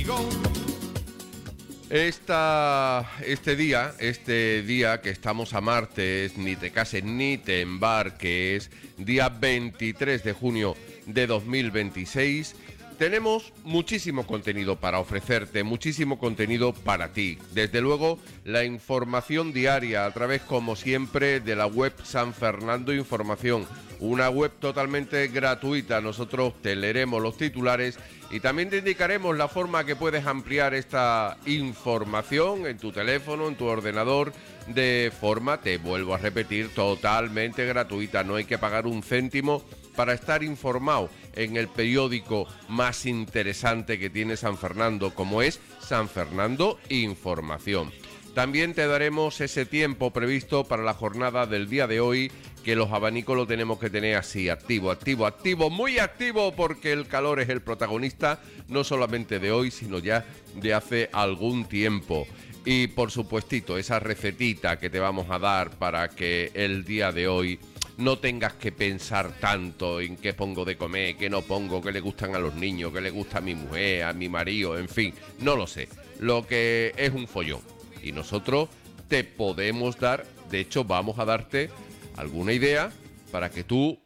Este día que estamos a martes, ni te cases ni te embarques, día 23 de junio de 2026, tenemos muchísimo contenido para ofrecerte, muchísimo contenido para ti. Desde luego, la información diaria a través, como siempre, de la web San Fernando Información. Una web totalmente gratuita. Nosotros te leeremos los titulares y también te indicaremos la forma que puedes ampliar esta información en tu teléfono, en tu ordenador, de forma, te vuelvo a repetir, totalmente gratuita. No hay que pagar un céntimo para estar informado en el periódico más interesante que tiene San Fernando, como es San Fernando Información. También te daremos ese tiempo previsto para la jornada del día de hoy, que los abanicos lo tenemos que tener así, activo, muy activo, porque el calor es el protagonista, no solamente de hoy, sino ya de hace algún tiempo. Y por supuestito, esa recetita que te vamos a dar para que el día de hoy no tengas que pensar tanto en qué pongo de comer, qué no pongo, qué le gustan a los niños, qué le gusta a mi mujer, a mi marido, en fin, no lo sé. Lo que es un follón. Y nosotros te podemos dar, de hecho vamos a darte alguna idea para que tú,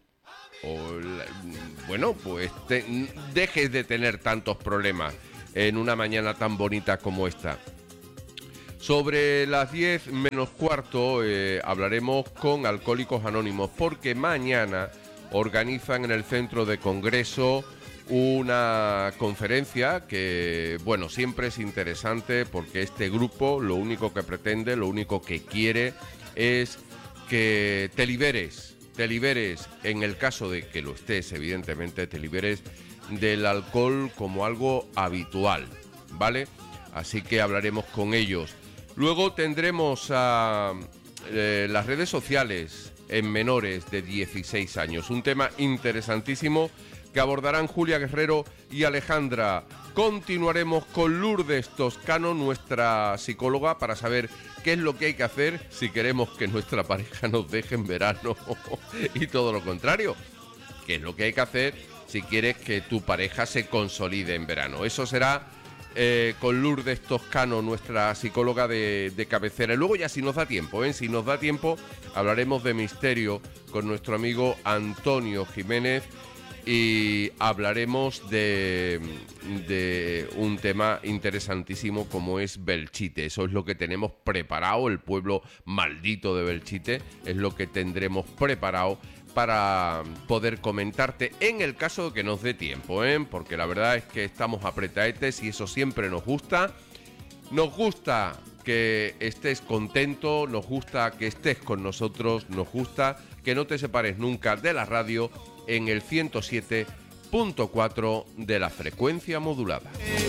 dejes de tener tantos problemas en una mañana tan bonita como esta. Sobre las 10 menos cuarto hablaremos con Alcohólicos Anónimos, porque mañana organizan en el Centro de Congreso una conferencia que, bueno, siempre es interesante, porque este grupo lo único que pretende, lo único que quiere es que te liberes en el caso de que lo estés, evidentemente, te liberes del alcohol como algo habitual, ¿vale? Así que hablaremos con ellos. Luego tendremos las redes sociales en menores de 16 años, un tema interesantísimo que abordarán Julia Guerrero y Alejandra. Continuaremos con Lourdes Toscano, nuestra psicóloga, para saber qué es lo que hay que hacer si queremos que nuestra pareja nos deje en verano y todo lo contrario. ¿Qué es lo que hay que hacer si quieres que tu pareja se consolide en verano? Eso será con Lourdes Toscano, nuestra psicóloga de cabecera. Y luego ya, si nos da tiempo, hablaremos de misterio con nuestro amigo Antonio Jiménez. Y hablaremos de un tema interesantísimo como es Belchite. Eso es lo que tenemos preparado, el pueblo maldito de Belchite, es lo que tendremos preparado para poder comentarte en el caso de que nos dé tiempo, porque la verdad es que estamos apretaetes y eso siempre nos gusta. Nos gusta que estés contento, nos gusta que estés con nosotros, nos gusta que no te separes nunca de la radio en el 107.4 de la frecuencia modulada.